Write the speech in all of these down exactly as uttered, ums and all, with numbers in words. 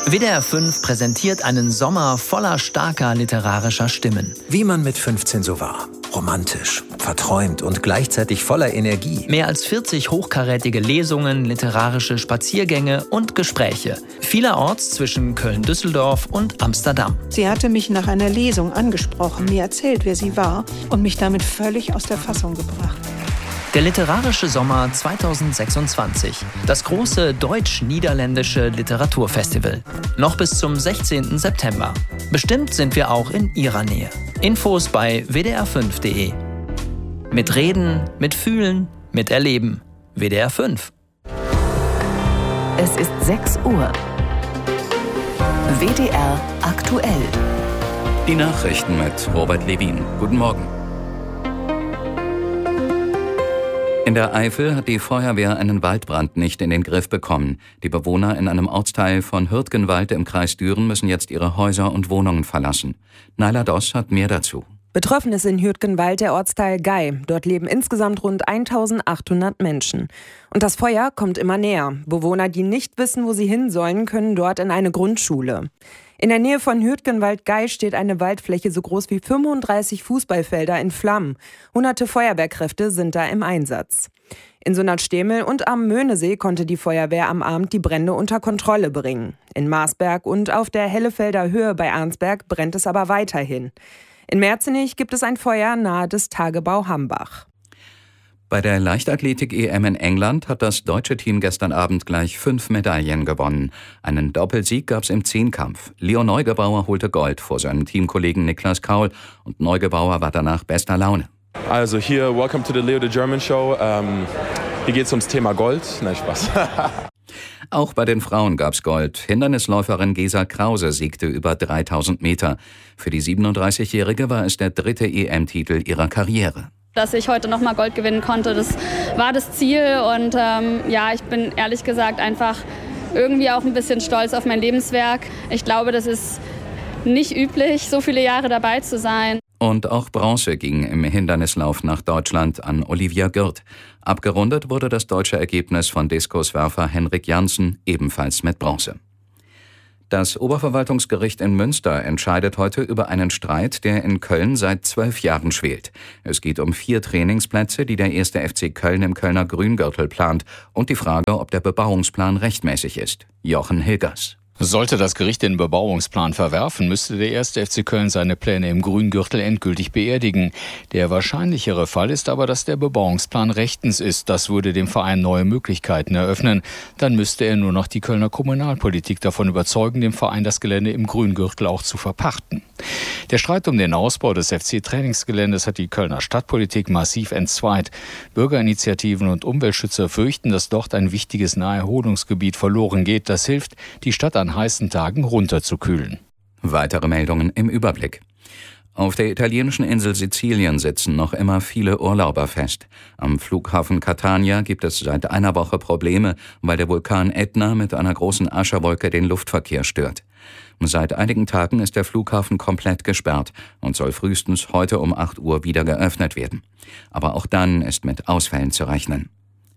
W D R fünf präsentiert einen Sommer voller starker literarischer Stimmen. Wie man mit fünfzehn so war. Romantisch, verträumt und gleichzeitig voller Energie. Mehr als vierzig hochkarätige Lesungen, literarische Spaziergänge und Gespräche. Vielerorts zwischen Köln-Düsseldorf und Amsterdam. Sie hatte mich nach einer Lesung angesprochen, mir erzählt, wer sie war und mich damit völlig aus der Fassung gebracht. Der literarische Sommer zweitausendsechsundzwanzig. Das große deutsch-niederländische Literaturfestival. Noch bis zum sechzehnten September. Bestimmt sind wir auch in Ihrer Nähe. Infos bei w d r fünf punkt de. Mit Reden, mit Fühlen, mit Erleben. W D R fünf. Es ist sechs Uhr. W D R aktuell. Die Nachrichten mit Robert Levin. Guten Morgen. In der Eifel hat die Feuerwehr einen Waldbrand nicht in den Griff bekommen. Die Bewohner in einem Ortsteil von Hürtgenwalde im Kreis Düren müssen jetzt ihre Häuser und Wohnungen verlassen. Naila Doss hat mehr dazu. Betroffen ist in Hürtgenwald der Ortsteil Gei. Dort leben insgesamt rund eintausendachthundert Menschen. Und das Feuer kommt immer näher. Bewohner, die nicht wissen, wo sie hin sollen, können dort in eine Grundschule. In der Nähe von Hürtgenwald-Gei steht eine Waldfläche so groß wie fünfunddreißig Fußballfelder in Flammen. Hunderte Feuerwehrkräfte sind da im Einsatz. In Sunnertstämel und am Möhnesee konnte die Feuerwehr am Abend die Brände unter Kontrolle bringen. In Marsberg und auf der Hellefelder Höhe bei Arnsberg brennt es aber weiterhin. In Merzenich gibt es ein Feuer nahe des Tagebau Hambach. Bei der Leichtathletik-E M in England hat das deutsche Team gestern Abend gleich fünf Medaillen gewonnen. Einen Doppelsieg gab es im Zehnkampf. Leo Neugebauer holte Gold vor seinem Teamkollegen Niklas Kaul und Neugebauer war danach bester Laune. Also hier, welcome to the Leo the German Show. Ähm, hier geht es ums Thema Gold. Nein, Spaß. Auch bei den Frauen gab's Gold. Hindernisläuferin Gesa Krause siegte über dreitausend Meter. Für die siebenunddreißigjährige war es der dritte E M-Titel ihrer Karriere. Dass ich heute nochmal Gold gewinnen konnte, das war das Ziel. Und ähm, ja, ich bin ehrlich gesagt einfach irgendwie auch ein bisschen stolz auf mein Lebenswerk. Ich glaube, das ist nicht üblich, so viele Jahre dabei zu sein. Und auch Bronze ging im Hindernislauf nach Deutschland an Olivia Gürt. Abgerundet wurde das deutsche Ergebnis von Diskuswerfer Henrik Janssen, ebenfalls mit Bronze. Das Oberverwaltungsgericht in Münster entscheidet heute über einen Streit, der in Köln seit zwölf Jahren schwelt. Es geht um vier Trainingsplätze, die der erste F C Köln im Kölner Grüngürtel plant und die Frage, ob der Bebauungsplan rechtmäßig ist. Jochen Hilgers. Sollte das Gericht den Bebauungsplan verwerfen, müsste der erste F C Köln seine Pläne im Grüngürtel endgültig beerdigen. Der wahrscheinlichere Fall ist aber, dass der Bebauungsplan rechtens ist. Das würde dem Verein neue Möglichkeiten eröffnen. Dann müsste er nur noch die Kölner Kommunalpolitik davon überzeugen, dem Verein das Gelände im Grüngürtel auch zu verpachten. Der Streit um den Ausbau des F C-Trainingsgeländes hat die Kölner Stadtpolitik massiv entzweit. Bürgerinitiativen und Umweltschützer fürchten, dass dort ein wichtiges Naherholungsgebiet verloren geht. Das hilft, die Stadt an heißen Tagen runterzukühlen. Weitere Meldungen im Überblick. Auf der italienischen Insel Sizilien sitzen noch immer viele Urlauber fest. Am Flughafen Catania gibt es seit einer Woche Probleme, weil der Vulkan Etna mit einer großen Aschewolke den Luftverkehr stört. Seit einigen Tagen ist der Flughafen komplett gesperrt und soll frühestens heute um acht Uhr wieder geöffnet werden. Aber auch dann ist mit Ausfällen zu rechnen.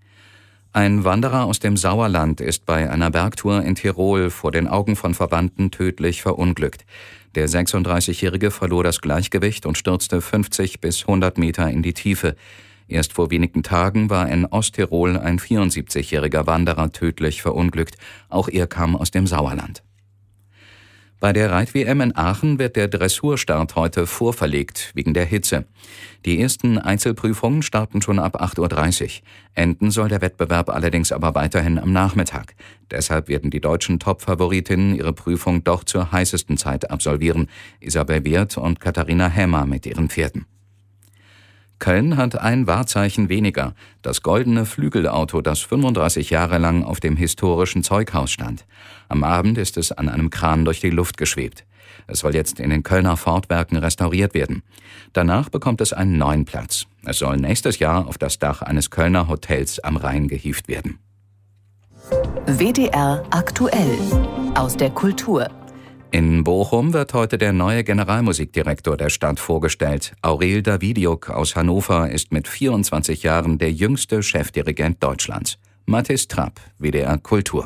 Ein Wanderer aus dem Sauerland ist bei einer Bergtour in Tirol vor den Augen von Verwandten tödlich verunglückt. Der sechsunddreißigjährige verlor das Gleichgewicht und stürzte fünfzig bis hundert Meter in die Tiefe. Erst vor wenigen Tagen war in Osttirol ein vierundsiebzigjähriger Wanderer tödlich verunglückt. Auch er kam aus dem Sauerland. Bei der Reit-W M in Aachen wird der Dressurstart heute vorverlegt, wegen der Hitze. Die ersten Einzelprüfungen starten schon ab acht Uhr dreißig. Enden soll der Wettbewerb allerdings aber weiterhin am Nachmittag. Deshalb werden die deutschen Top-Favoritinnen ihre Prüfung doch zur heißesten Zeit absolvieren. Isabel Wirth und Katharina Hämmer mit ihren Pferden. Köln hat ein Wahrzeichen weniger, das goldene Flügelauto, das fünfunddreißig Jahre lang auf dem historischen Zeughaus stand. Am Abend ist es an einem Kran durch die Luft geschwebt. Es soll jetzt in den Kölner Fortwerken restauriert werden. Danach bekommt es einen neuen Platz. Es soll nächstes Jahr auf das Dach eines Kölner Hotels am Rhein gehievt werden. W D R aktuell aus der Kultur. In Bochum wird heute der neue Generalmusikdirektor der Stadt vorgestellt. Aurel Davidiuk aus Hannover ist mit vierundzwanzig Jahren der jüngste Chefdirigent Deutschlands. Mathis Trapp, W D R Kultur.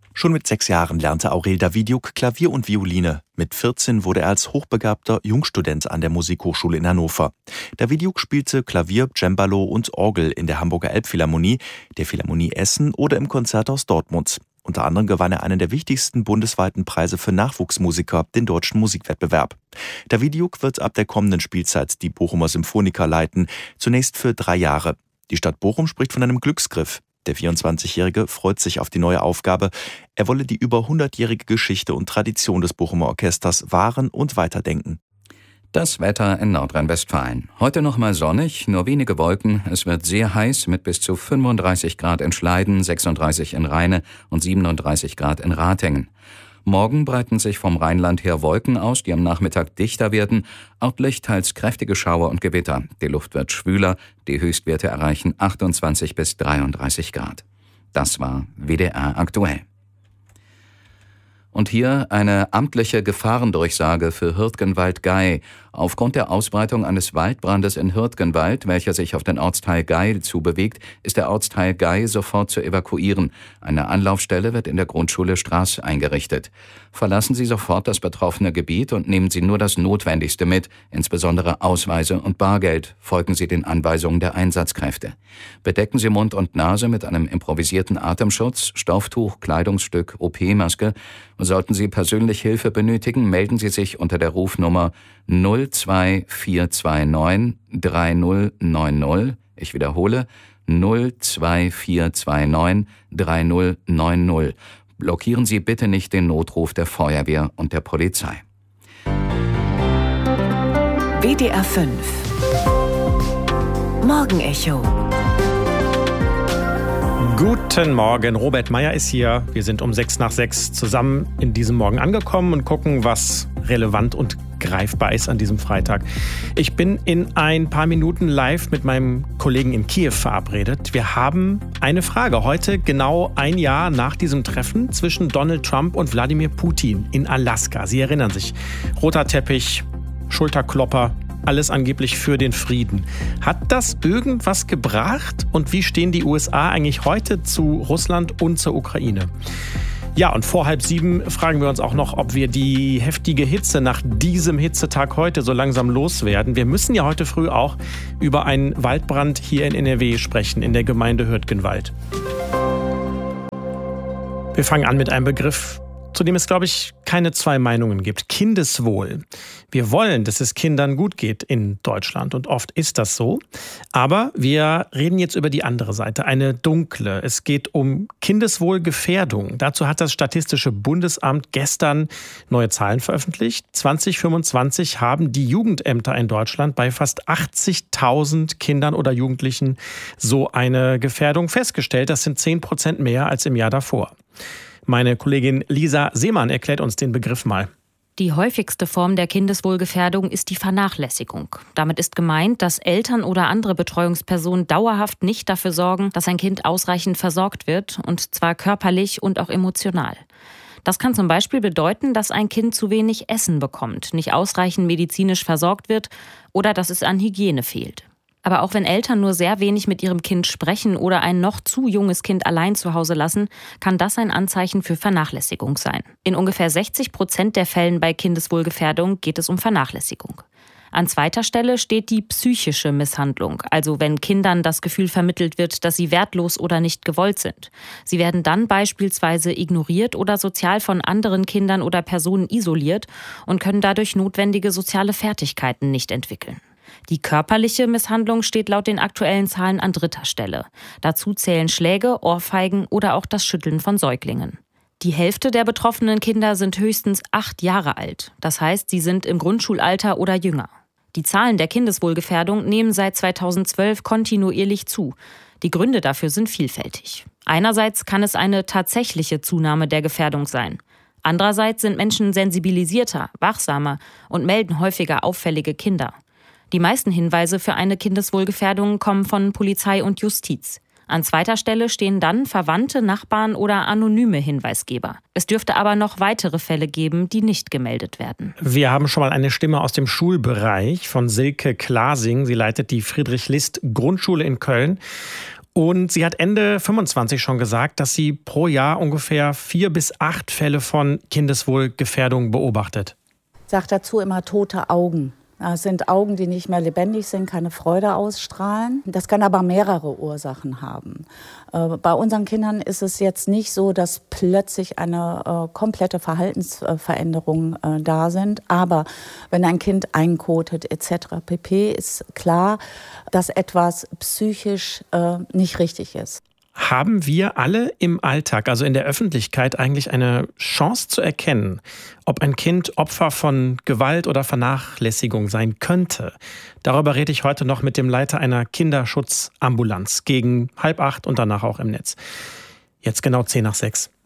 Schon mit sechs Jahren lernte Aurel Davidiuk Klavier und Violine. Mit vierzehn wurde er als hochbegabter Jungstudent an der Musikhochschule in Hannover. Davidiuk spielte Klavier, Cembalo und Orgel in der Hamburger Elbphilharmonie, der Philharmonie Essen oder im Konzerthaus Dortmund. Unter anderem gewann er einen der wichtigsten bundesweiten Preise für Nachwuchsmusiker, den Deutschen Musikwettbewerb. Davidiuk wird ab der kommenden Spielzeit die Bochumer Symphoniker leiten, zunächst für drei Jahre. Die Stadt Bochum spricht von einem Glücksgriff. Der vierundzwanzigjährige freut sich auf die neue Aufgabe. Er wolle die über hundertjährige Geschichte und Tradition des Bochumer Orchesters wahren und weiterdenken. Das Wetter in Nordrhein-Westfalen. Heute noch mal sonnig, nur wenige Wolken. Es wird sehr heiß mit bis zu fünfunddreißig Grad in Schleiden, sechsunddreißig in Rheine und siebenunddreißig Grad in Ratingen. Morgen breiten sich vom Rheinland her Wolken aus, die am Nachmittag dichter werden. Örtlich teils kräftige Schauer und Gewitter. Die Luft wird schwüler, die Höchstwerte erreichen achtundzwanzig bis dreiunddreißig Grad. Das war W D R aktuell. Und hier eine amtliche Gefahrendurchsage für Hürtgenwald-Gey. Aufgrund der Ausbreitung eines Waldbrandes in Hürtgenwald, welcher sich auf den Ortsteil Gey zubewegt, ist der Ortsteil Gey sofort zu evakuieren. Eine Anlaufstelle wird in der Grundschule Straß eingerichtet. Verlassen Sie sofort das betroffene Gebiet und nehmen Sie nur das Notwendigste mit, insbesondere Ausweise und Bargeld. Folgen Sie den Anweisungen der Einsatzkräfte. Bedecken Sie Mund und Nase mit einem improvisierten Atemschutz, Stofftuch, Kleidungsstück, O P-Maske. Sollten Sie persönlich Hilfe benötigen, melden Sie sich unter der Rufnummer null zwei vier zwei neun drei null neun null. Ich wiederhole, null zwei vier zwei neun drei null neun null. Blockieren Sie bitte nicht den Notruf der Feuerwehr und der Polizei. W D R fünf Morgenecho. Guten Morgen, Robert Meyer ist hier. Wir sind um sechs nach sechs zusammen in diesem Morgen angekommen und gucken, was relevant und greifbar ist an diesem Freitag. Ich bin in ein paar Minuten live mit meinem Kollegen in Kiew verabredet. Wir haben eine Frage. Heute genau ein Jahr nach diesem Treffen zwischen Donald Trump und Wladimir Putin in Alaska. Sie erinnern sich. Roter Teppich, Schulterklopper. Alles angeblich für den Frieden. Hat das irgendwas gebracht? Und wie stehen die U S A eigentlich heute zu Russland und zur Ukraine? Ja, und vor halb sieben fragen wir uns auch noch, ob wir die heftige Hitze nach diesem Hitzetag heute so langsam loswerden. Wir müssen ja heute früh auch über einen Waldbrand hier in N R W sprechen, in der Gemeinde Hürtgenwald. Wir fangen an mit einem Begriff, zu dem es, glaube ich, keine zwei Meinungen gibt. Kindeswohl. Wir wollen, dass es Kindern gut geht in Deutschland und oft ist das so. Aber wir reden jetzt über die andere Seite, eine dunkle. Es geht um Kindeswohlgefährdung. Dazu hat das Statistische Bundesamt gestern neue Zahlen veröffentlicht. zwanzig fünfundzwanzig haben die Jugendämter in Deutschland bei fast achtzigtausend Kindern oder Jugendlichen so eine Gefährdung festgestellt. Das sind zehn Prozent mehr als im Jahr davor. Meine Kollegin Lisa Seemann erklärt uns den Begriff mal. Die häufigste Form der Kindeswohlgefährdung ist die Vernachlässigung. Damit ist gemeint, dass Eltern oder andere Betreuungspersonen dauerhaft nicht dafür sorgen, dass ein Kind ausreichend versorgt wird, und zwar körperlich und auch emotional. Das kann zum Beispiel bedeuten, dass ein Kind zu wenig Essen bekommt, nicht ausreichend medizinisch versorgt wird oder dass es an Hygiene fehlt. Aber auch wenn Eltern nur sehr wenig mit ihrem Kind sprechen oder ein noch zu junges Kind allein zu Hause lassen, kann das ein Anzeichen für Vernachlässigung sein. In ungefähr sechzig Prozent der Fällen bei Kindeswohlgefährdung geht es um Vernachlässigung. An zweiter Stelle steht die psychische Misshandlung, also wenn Kindern das Gefühl vermittelt wird, dass sie wertlos oder nicht gewollt sind. Sie werden dann beispielsweise ignoriert oder sozial von anderen Kindern oder Personen isoliert und können dadurch notwendige soziale Fertigkeiten nicht entwickeln. Die körperliche Misshandlung steht laut den aktuellen Zahlen an dritter Stelle. Dazu zählen Schläge, Ohrfeigen oder auch das Schütteln von Säuglingen. Die Hälfte der betroffenen Kinder sind höchstens acht Jahre alt. Das heißt, sie sind im Grundschulalter oder jünger. Die Zahlen der Kindeswohlgefährdung nehmen seit zweitausendzwölf kontinuierlich zu. Die Gründe dafür sind vielfältig. Einerseits kann es eine tatsächliche Zunahme der Gefährdung sein. Andererseits sind Menschen sensibilisierter, wachsamer und melden häufiger auffällige Kinder. Die meisten Hinweise für eine Kindeswohlgefährdung kommen von Polizei und Justiz. An zweiter Stelle stehen dann Verwandte, Nachbarn oder anonyme Hinweisgeber. Es dürfte aber noch weitere Fälle geben, die nicht gemeldet werden. Wir haben schon mal eine Stimme aus dem Schulbereich von Silke Klasing. Sie leitet die Friedrich-List-Grundschule in Köln. Und sie hat Ende fünfundzwanzig schon gesagt, dass sie pro Jahr ungefähr vier bis acht Fälle von Kindeswohlgefährdung beobachtet. Ich sage dazu immer tote Augen. Das sind Augen, die nicht mehr lebendig sind, keine Freude ausstrahlen. Das kann aber mehrere Ursachen haben. Bei unseren Kindern ist es jetzt nicht so, dass plötzlich eine komplette Verhaltensveränderung da sind. Aber wenn ein Kind einkotet et cetera pp., ist klar, dass etwas psychisch nicht richtig ist. Haben wir alle im Alltag, also in der Öffentlichkeit, eigentlich eine Chance zu erkennen, ob ein Kind Opfer von Gewalt oder Vernachlässigung sein könnte? Darüber rede ich heute noch mit dem Leiter einer Kinderschutzambulanz gegen halb acht und danach auch im Netz. Jetzt genau zehn nach sechs.